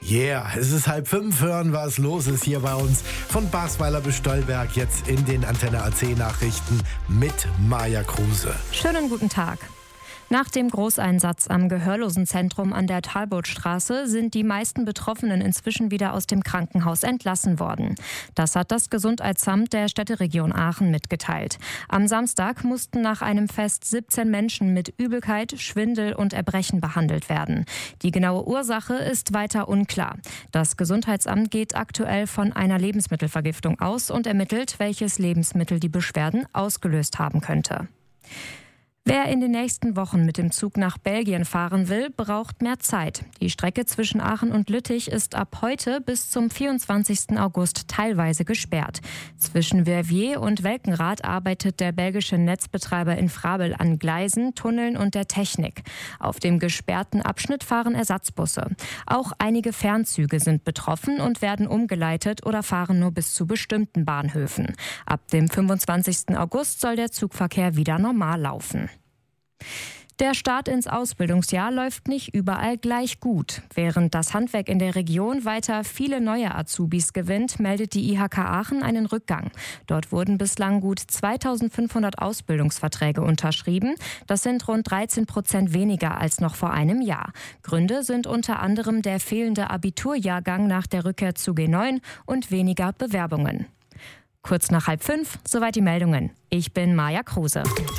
Yeah, es ist 4:30, hören, was los ist hier bei uns. Von Basweiler bis Stolberg, jetzt in den Antenne AC Nachrichten mit Maja Kruse. Schönen guten Tag. Nach dem Großeinsatz am Gehörlosenzentrum an der Talbotstraße sind die meisten Betroffenen inzwischen wieder aus dem Krankenhaus entlassen worden. Das hat das Gesundheitsamt der Städteregion Aachen mitgeteilt. Am Samstag mussten nach einem Fest 17 Menschen mit Übelkeit, Schwindel und Erbrechen behandelt werden. Die genaue Ursache ist weiter unklar. Das Gesundheitsamt geht aktuell von einer Lebensmittelvergiftung aus und ermittelt, welches Lebensmittel die Beschwerden ausgelöst haben könnte. Wer in den nächsten Wochen mit dem Zug nach Belgien fahren will, braucht mehr Zeit. Die Strecke zwischen Aachen und Lüttich ist ab heute bis zum 24. August teilweise gesperrt. Zwischen Verviers und Welkenrath arbeitet der belgische Netzbetreiber Infrabel an Gleisen, Tunneln und der Technik. Auf dem gesperrten Abschnitt fahren Ersatzbusse. Auch einige Fernzüge sind betroffen und werden umgeleitet oder fahren nur bis zu bestimmten Bahnhöfen. Ab dem 25. August soll der Zugverkehr wieder normal laufen. Der Start ins Ausbildungsjahr läuft nicht überall gleich gut. Während das Handwerk in der Region weiter viele neue Azubis gewinnt, meldet die IHK Aachen einen Rückgang. Dort wurden bislang gut 2500 Ausbildungsverträge unterschrieben. Das sind rund 13% weniger als noch vor einem Jahr. Gründe sind unter anderem der fehlende Abiturjahrgang nach der Rückkehr zu G9 und weniger Bewerbungen. Kurz nach 4:30, soweit die Meldungen. Ich bin Maja Kruse.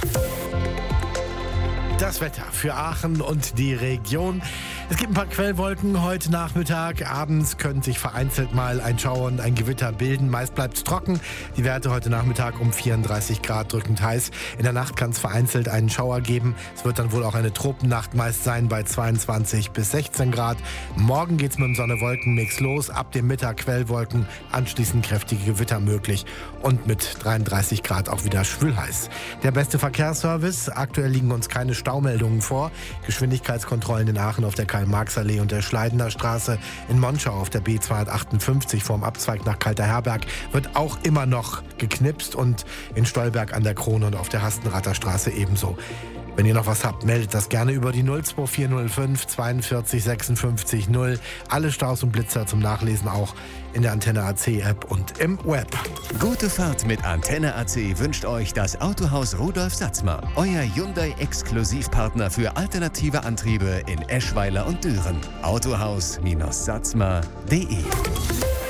Das Wetter für Aachen und die Region. Es gibt ein paar Quellwolken heute Nachmittag. Abends könnte sich vereinzelt mal ein Schauer und ein Gewitter bilden. Meist bleibt es trocken. Die Werte heute Nachmittag um 34 Grad drückend heiß. In der Nacht kann es vereinzelt einen Schauer geben. Es wird dann wohl auch eine Tropennacht meist sein bei 22 bis 16 Grad. Morgen geht es mit dem Sonne-Wolken-Mix los. Ab dem Mittag Quellwolken, anschließend kräftige Gewitter möglich. Und mit 33 Grad auch wieder schwülheiß. Der beste Verkehrsservice. Aktuell liegen uns keine Staumeldungen vor. Geschwindigkeitskontrollen in Aachen auf der Karl-Marx-Allee und der Schleidener Straße, in Monschau auf der B258 vorm Abzweig nach Kalterherberg wird auch immer noch geknipst und in Stolberg an der Krone und auf der Hastenrather Straße ebenso. Wenn ihr noch was habt, meldet das gerne über die 02405 42 56 0. Alle Staus und Blitzer zum Nachlesen auch in der Antenne AC App und im Web. Gute Fahrt mit Antenne AC wünscht euch das Autohaus Rudolf Satzmer. Euer Hyundai-Exklusivpartner für alternative Antriebe in Eschweiler und Düren. Autohaus-satzmer.de